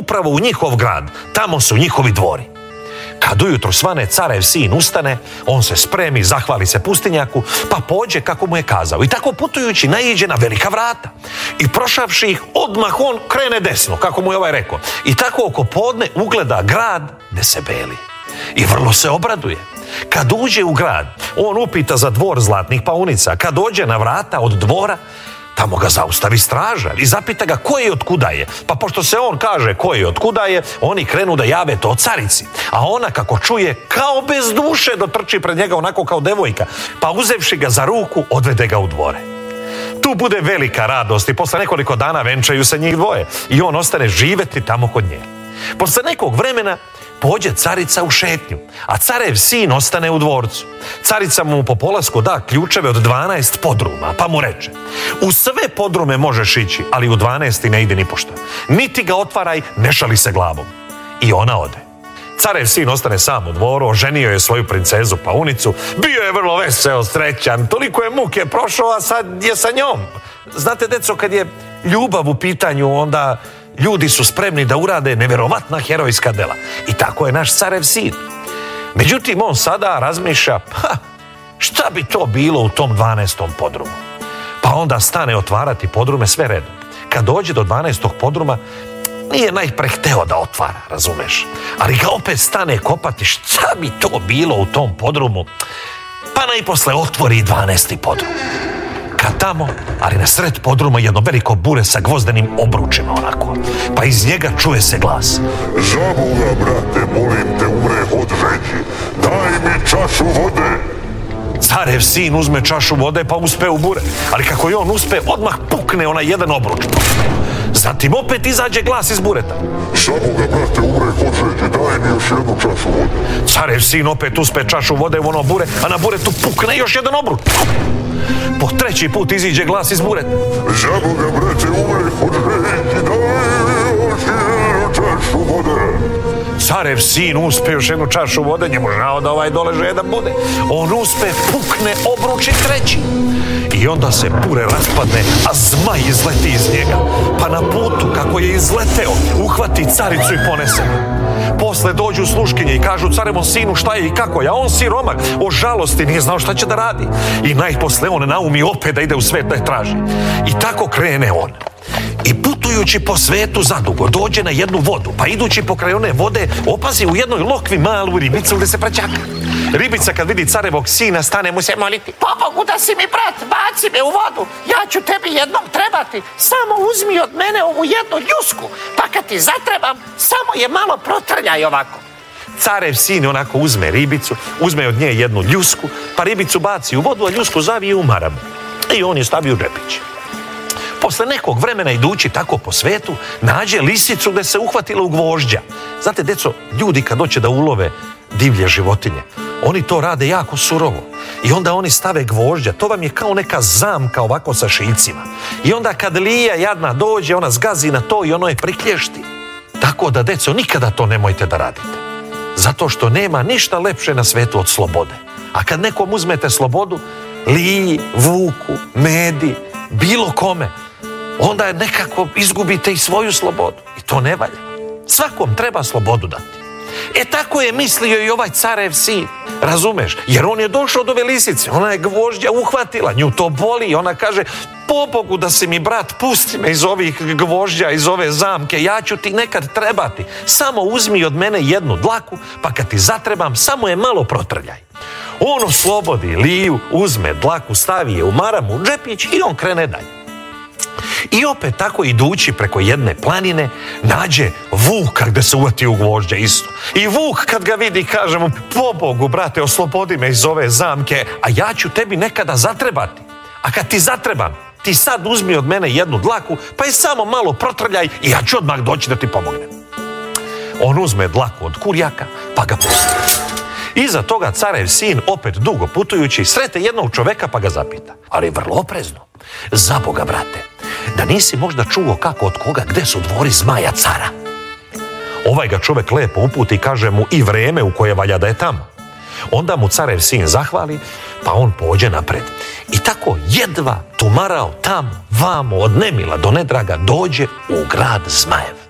upravo u njihov grad, tamo su njihovi dvori. Kad ujutro svane, carev sin ustane, on se spremi, zahvali se pustinjaku, pa pođe kako mu je kazao. I tako putujući naiđe na velika vrata. I prošavši ih, odmah on krene desno, kako mu je ovaj rekao. I tako oko podne ugleda grad gde se beli. I vrlo se obraduje. Kad uđe u grad, on upita za dvor zlatnih paunica. Kad dođe na vrata od dvora, tamo ga zaustavi stražar i zapita ga ko je i otkuda je. Pa pošto se on kaže ko je i otkuda je, oni krenu da jave to carici. A ona kako čuje, kao bez duše dotrči pred njega onako kao devojka. Pa uzevši ga za ruku, odvede ga u dvore. Tu bude velika radost i posle nekoliko dana venčaju se njih dvoje. I on ostane živeti tamo kod nje. Posle nekog vremena pođe carica u šetnju, a carev sin ostane u dvorcu. Carica mu po polasku da ključeve od 12 podruma, pa mu reče: u sve podrume možeš ići, ali u 12 ne ide nipošto. Niti ga otvaraj, ne šali se glavom. I ona ode. Carev sin ostane sam u dvoru, oženio je svoju princezu paunicu, bio je vrlo veseo, srećan, toliko je muke prošao, a sad je sa njom. Znate, deco, kad je ljubav u pitanju, onda ljudi su spremni da urade neverovatna herojska dela. I tako je naš carev sin. Međutim, on sada razmišlja, šta bi to bilo u tom 12. podrumu? Pa onda stane otvarati podrume sve redom. Kad dođe do 12. podruma, nije najpre hteo da otvara, razumeš? Ali ga opet stane kopati, šta bi to bilo u tom podrumu? Pa najposle otvori 12. podrum. Kad tamo, ali na sred podruma jedno veliko bure sa gvozdenim obručima onako. Pa iz njega čuje se glas: za Boga, brate, molim te, umreh od žeđi, daj mi čašu vode. Carev sin uzme čašu vode pa uspe u bure, ali kako je on uspe, odmah pukne onaj jedan obruč. Zatim opet izađe glas iz bureta: za Boga, brate, umreh od žeđi, daj mi još jednu čašu vode. Carev sin opet uspe čašu vode u ono bure, a na buretu pukne još jedan obruč. Po treći put iziđe glas iz bureta: za Boga, brate, umreh od žeđi, daj mi još jednu čašu vode. Carev sin uspe još jednu čašu vode, njemu žao da ovaj dole žedan bude. On uspe, pukne obruč i treći. I onda se bure raspadne, a zmaj izleti iz njega. Pa na putu, kako je izleteo, uhvati caricu i ponese. Posle dođu sluškinje i kažu carevom sinu šta je i kako je, a on siromak, o žalosti nije znao šta će da radi. I najposle on naumi opet da ide u svet da je traži. I tako krene on. I putujući po svetu zadugo, dođe na jednu vodu, pa idući pokraj one vode, opazi u jednoj lokvi malu ribicu gde se praćaka. Ribica kad vidi carevog sina, stane mu se moliti: pobogu da si mi brat, baci me u vodu, ja ću tebi jednom trebati, samo uzmi od mene ovu jednu ljusku, pa kad ti zatrebam, samo je malo protrljaj ovako. Carev sin onako uzme ribicu, uzme od nje jednu ljusku, pa ribicu baci u vodu, a ljusku zavije u maramu. I on je stavi u džepić. Posle nekog vremena idući tako po svetu, nađe lisicu gde se uhvatila u gvožđa. Znate, deco, ljudi kad hoće da ulove divlje životinje, oni to rade jako surovo. I onda oni stave gvožđa, to vam je kao neka zamka ovako sa šiljcima. I onda kad lija jadna dođe, ona zgazi na to i ono je priklješti. Tako da, deco, nikada to nemojte da radite. Zato što nema ništa lepše na svetu od slobode. A kad nekom uzmete slobodu, liji, vuku, medi, bilo kome, onda nekako izgubite i svoju slobodu. I to ne valja. Svakom treba slobodu dati. E tako je mislio i ovaj carev sin. Razumeš? Jer on je došao do lisice. Ona je gvožđa uhvatila. Nju to boli. I ona kaže: pobogu da si mi brat, pusti me iz ovih gvožđa, iz ove zamke. Ja ću ti nekad trebati. Samo uzmi od mene jednu dlaku, pa kad ti zatrebam, samo je malo protrljaj. On oslobodi liju, uzme dlaku, stavi je u maramu, u džepić i on krene dalje. I opet tako idući preko jedne planine, nađe vuka gde se uvati u gvožđe isto. I vuk kad ga vidi kaže mu: pobogu, brate, oslobodi me iz ove zamke, a ja ću tebi nekada zatrebati. A kad ti zatrebam, ti sad uzmi od mene jednu dlaku, pa je samo malo protrljaj i ja ću odmah doći da ti pomognem. On uzme dlaku od kurjaka, pa ga pusti. Iza toga carev sin, opet dugo putujući, srete jednog čoveka pa ga zapita, ali vrlo oprezno: za Boga, brate, da nisi možda čuo kako od koga gde su dvori zmaja cara? Ovaj ga čovek lepo uputi i kaže mu i vreme u koje valja da je tamo. Onda mu carev sin zahvali, pa on pođe napred. I tako jedva tumarao tamo, vamo, od nemila do nedraga, dođe u grad zmajev.